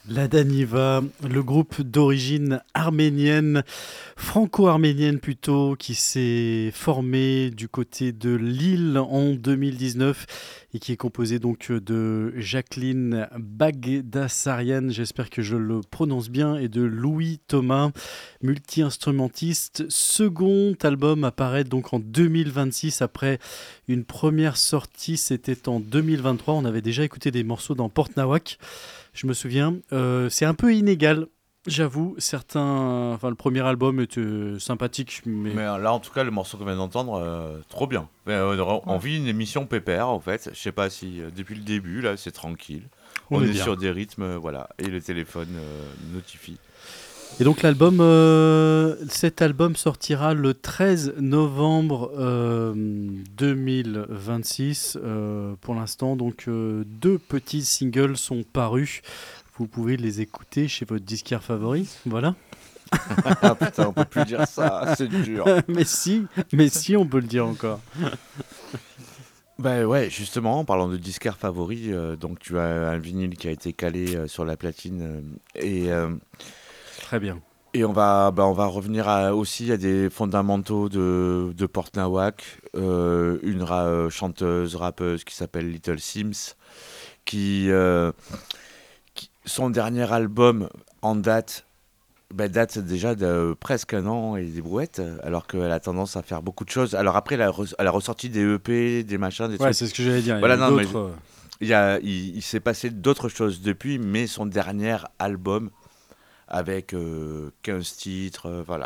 La Daniva, le groupe d'origine arménienne, franco-arménienne plutôt, qui s'est formé du côté de Lille en 2019 et qui est composé donc de Jacqueline Bagdasarian, j'espère que je le prononce bien, et de Louis Thomas, multi-instrumentiste. Second album apparaît donc en 2026 après une première sortie, c'était en 2023. On avait déjà écouté des morceaux dans Port Nawak. Je me souviens, c'est un peu inégal, j'avoue. Certains, enfin, le premier album était sympathique, mais Mais là, en tout cas, le morceau qu'on vient d'entendre, trop bien. On ouais, vit une émission pépère, en fait. Je sais pas si depuis le début, là, c'est tranquille. on On est est bien. sur des rythmes, voilà, et le téléphone notifie. Et donc l'album, cet album sortira le 13 novembre 2026. Pour l'instant, donc deux petits singles sont parus. Vous pouvez les écouter chez votre disquaire favori. Voilà. Ah putain, on peut plus dire ça, c'est dur. Mais si, on peut le dire encore. Ben ouais, justement, en parlant de disquaire favori, donc tu as un vinyle qui a été calé sur la platine Très bien. et on va revenir aussi à des fondamentaux de Port Nawak, une chanteuse, rappeuse qui s'appelle Little Sims, qui, son dernier album en date, date déjà de presque un an et des brouettes, alors qu'elle a tendance à faire beaucoup de choses. Alors après, elle a ressorti des EP, des machins, des Ouais, trucs. c'est ce que j'allais dire. Il y a Voilà, eu non, mais d'autres. il s'est passé d'autres choses depuis, mais son dernier album avec 15 titres, voilà.